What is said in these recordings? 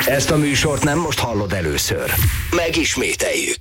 Ezt a műsort nem most hallod először. Megismételjük.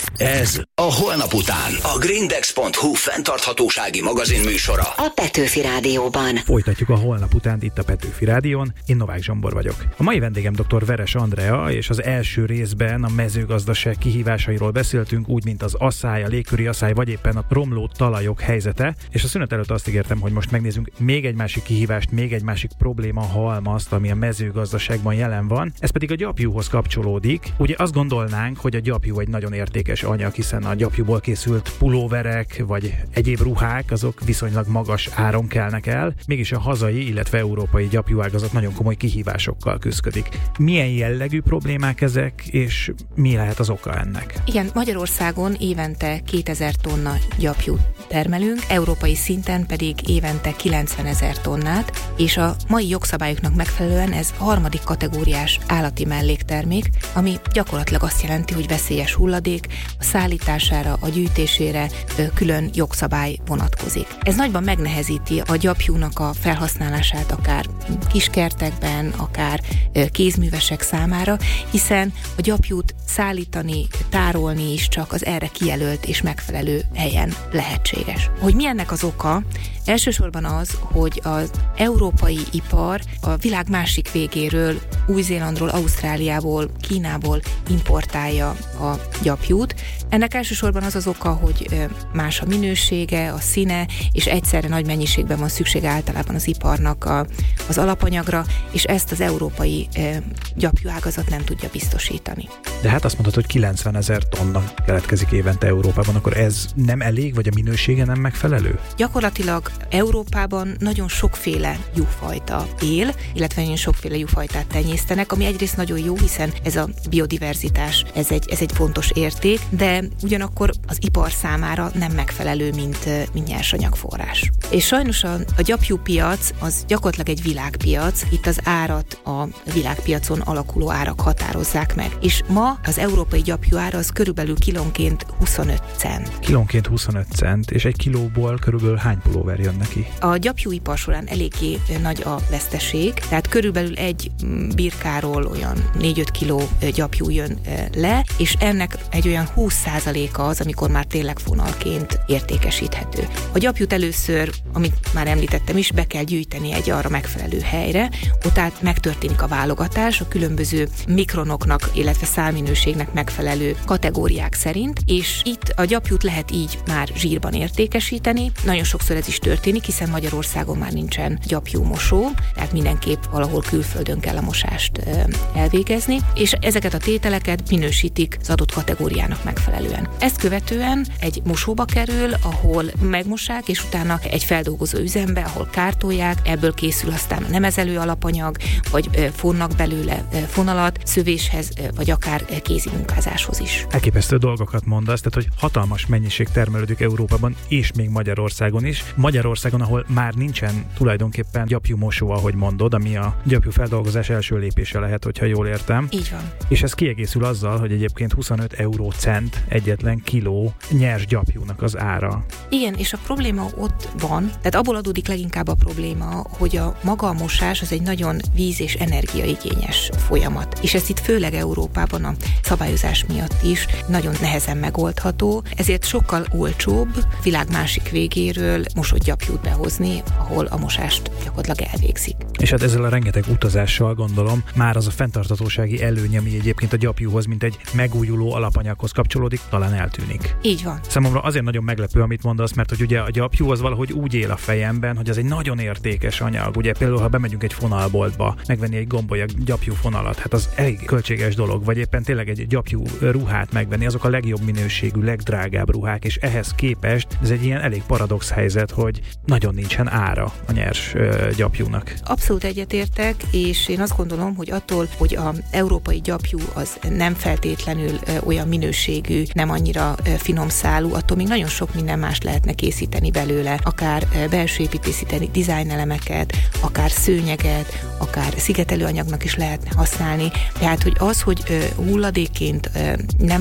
Ez a Holnap után. A Grindex.hu fenntarthatósági magazin műsora. A Petőfi Rádióban. Folytatjuk a Holnap után itt a Petőfi Rádión. Én Novák Zsombor vagyok. A mai vendégem dr. Veres Andrea, és az első részben a mezőgazdaság kihívásairól beszéltünk, úgy, mint az asszály, a légköri asszály, vagy éppen a romló talajok helyzete. És a szünet előtt azt ígértem, hogy most megnézzünk még egy másik kihívást, még egy másik probléma halmazt, ami a mezőgazdaságban jelen van. Ez pedig a gyapjúhoz kapcsolódik. Ugye azt gondolnánk, hogy a gyapjú egy nagyon értékes anyag, hiszen a gyapjúból készült pulóverek vagy egyéb ruhák, azok viszonylag magas áron kelnek el. Mégis a hazai, illetve európai gyapjúágazat nagyon komoly kihívásokkal küszködik. Milyen jellegű problémák ezek, és mi lehet az oka ennek? Igen, Magyarországon évente 2000 tonna gyapjút termelünk, európai szinten pedig évente 90 000 tonnát, és a mai jogszabályoknak megfelelően ez harmadik kategóriás állati melléktermék, ami gyakorlatilag azt jelenti, hogy veszélyes hulladék, a szállítására, a gyűjtésére külön jogszabály vonatkozik. Ez nagyban megnehezíti a gyapjúnak a felhasználását akár kiskertekben, akár kézművesek számára, hiszen a gyapjút szállítani, tárolni is csak az erre kijelölt és megfelelő helyen lehetséges. Hogy mi ennek az oka? Elsősorban az, hogy az európai ipar a világ másik végéről, Új-Zélandról, Ausztráliából, Kínából importálja a gyapjút. Ennek elsősorban az az oka, hogy más a minősége, a színe, és egyszerre nagy mennyiségben van szükség általában az iparnak az alapanyagra, és ezt az európai gyapjúágazat nem tudja biztosítani. De hát azt mondtad, hogy 90 000 tonna keletkezik évente Európában, akkor ez nem elég, vagy a minősége nem megfelelő? Gyakorlatilag Európában nagyon sokféle juhfajta él, illetve nagyon sokféle juhfajtát tenyésztenek, ami egyrészt nagyon jó, hiszen ez a biodiverzitás, ez egy fontos érték, de ugyanakkor az ipar számára nem megfelelő, mint nyersanyagforrás. És sajnos a gyapjúpiac az gyakorlatilag egy világpiac, itt az árat a világpiacon alakuló árak határozzák meg. És ma az európai gyapjúár az körülbelül kilónként 25 cent. Kilónként 25 cent, és egy kilóból körülbelül hány pulóver jön neki? A gyapjúipar során eléggé nagy a veszteség, tehát körülbelül egy birkáról olyan 4-5 kiló gyapjú jön le, és ennek egy olyan 20%-a az, amikor már tényleg fonalként értékesíthető. A gyapjút először, amit már említettem is, be kell gyűjteni egy arra megfelelő helyre, ott át megtörténik a válogatás a különböző mikronoknak, illetve szálminőségnek megfelelő kategóriák szerint, és itt a gyapjút lehet így már zsírban értékesíteni. Nagyon sokszor ez is történik, hiszen Magyarországon már nincsen gyapjúmosó, tehát mindenképp valahol külföldön kell a mosást elvégezni, és ezeket a tételeket minősítik az adott kategóriának megfelelően. Ezt követően egy mosóba kerül, ahol megmossák, és utána egy feldolgozó üzembe, ahol kártolják, ebből készül aztán a nemezelő alapanyag, vagy fonnak belőle fonalat, szövéshez, vagy akár kézi munkázáshoz is. Elképesztő dolgokat mondasz, tehát hogy hatalmas mennyiség termelődik Európában, és még Magyarországon is. Magyarországon, ahol már nincsen tulajdonképpen gyapjúmosó, ahogy mondod, ami a gyapjú feldolgozás első lépése lehet, hogyha jól értem. Így van. És ez kiegészül azzal, hogy egyébként 25 eurócent egyetlen kiló nyers gyapjúnak az ára. Igen, és a probléma ott van, tehát abból adódik leginkább a probléma, hogy a maga a mosás az egy nagyon víz- és energiaigényes folyamat. És ez itt főleg Európában a szabályozás miatt is nagyon nehezen megoldható, ezért sokkal olcsóbb világ másik végéről mosott gyapjút behozni, ahol a mosást gyakorlatilag elvégzik. És hát ezzel a rengeteg utazással gondolom, már az a fenntarthatósági előny, ami egyébként a gyapjúhoz, mint egy megújuló alapanyaghoz kapcsolódik, talán eltűnik. Így van. Számomra azért nagyon meglepő, amit mondasz, mert hogy ugye a gyapjú az valahogy úgy él a fejemben, hogy az egy nagyon értékes anyag. Ugye például, ha bemegyünk egy fonalboltba, megvenni egy gombolya gyapjú fonalat, hát az elég költséges dolog, vagy éppen tényleg egy gyapjú ruhát megvenni, azok a legjobb minőségű, legdrágább ruhák, és ehhez képest ez egy ilyen elég paradox helyzet, hogy nagyon nincsen ára a nyers gyapjúnak. Abszolút egyetértek, és én azt gondolom, hogy attól, hogy az európai gyapjú az nem feltétlenül olyan minőségű, nem annyira finom szálú, attól még nagyon sok minden más lehetne készíteni belőle, akár belső építészeti dizájnelemeket, akár szőnyeget, akár szigetelőanyagnak is lehetne használni. Tehát, hogy az, hogy hulladékként nem lehet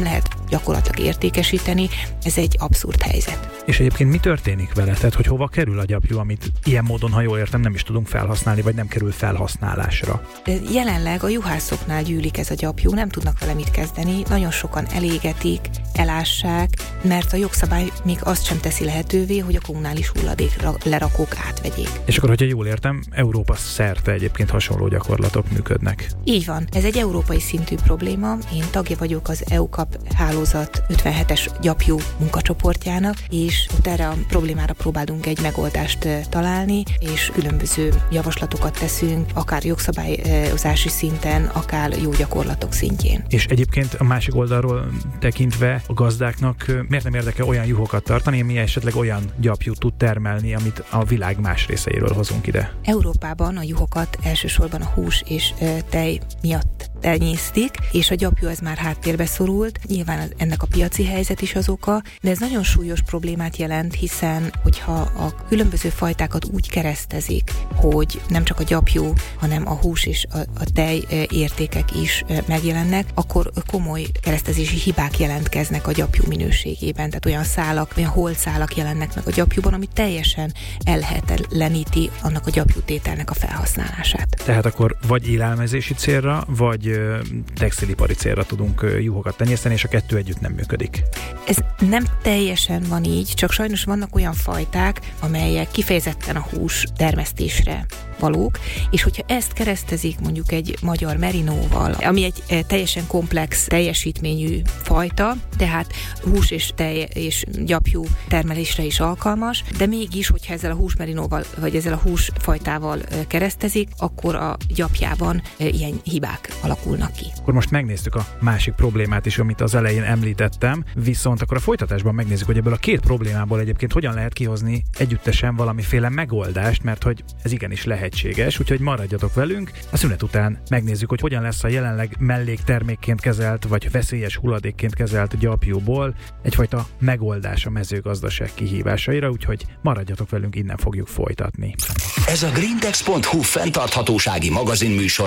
gyakorlatilag értékesíteni, ez egy abszurd helyzet. És egyébként mi történik vele? Tehát, hogy hova kerül a gyapjú, amit ilyen módon, ha jól értem, nem is tudunk felhasználni, vagy nem kerül felhasználásra? Jelenleg a juhászoknál gyűlik ez a gyapjú, nem tudnak vele mit kezdeni, nagyon sokan elégetik, elássák, mert a jogszabály még azt sem teszi lehetővé, hogy a kommunális hulladék lerakók átvegyék. És akkor, hogyha jól értem, Európa szerte egyébként hasonló gyakorlatok működnek. Így van. Ez egy európai szintű probléma. Én tagja vagyok az EUCAP hálózat 57-es gyapjú munkacsoportjának, és ott erre a problémára próbálunk egy megoldást találni, és különböző javaslatokat teszünk, akár jogszabályozási szinten, akár jó gyakorlatok szintjén. És egyébként a másik oldalról tekintve a gazdáknak miért nem érdekel olyan juhokat tartani, ami esetleg olyan gyapjút tud termelni, amit a világ más részeiről hozunk ide? Európában a juhokat elsősorban a hús és tej miatt tenyésztik, és a gyapjú ez már háttérbe szorult. Nyilván ennek a piaci helyzet is az oka, de ez nagyon súlyos problémát jelent, hiszen hogyha a különböző fajtákat úgy keresztezik, hogy nem csak a gyapjú, hanem a hús és a tej értékek is megjelennek, akkor komoly keresztezési hibák jelentkeznek a gyapjú minőségében. Tehát olyan szálak, olyan holtszálak jelennek meg a gyapjúban, ami teljesen ellehetetleníti annak a gyapjútételnek a felhasználását. Tehát akkor vagy élelmezési célra, vagy textilipari célra tudunk juhokat tenyészteni, és a kettő együtt nem működik. Ez nem teljesen van így, csak sajnos vannak olyan fajták, amelyek kifejezetten a hús termesztésre valók, és hogyha ezt keresztezik mondjuk egy magyar merinóval, ami egy teljesen komplex teljesítményű fajta, tehát hús és tej és gyapjú termelésre is alkalmas, de mégis, hogyha ezzel a húsmerinóval, vagy ezzel a húsfajtával keresztezik, akkor a gyapjában ilyen hibák alakulnak ki. Akkor most megnéztük a másik problémát is, amit az elején említettem, viszont akkor a folytatásban megnézzük, hogy ebből a két problémából egyébként hogyan lehet kihozni együttesen valamiféle megoldást, mert hogy ez igenis lehetséges, úgyhogy maradjatok velünk. A szünet után megnézzük, hogy hogyan lesz a jelenleg melléktermékként kezelt, vagy veszélyes hulladékként kezelt gyapjúból egyfajta megoldás a mezőgazdaság kihívásaira, úgyhogy maradjatok velünk, innen fogjuk folytatni. Ez a grindex.hu fenntarthatósági magazinműsora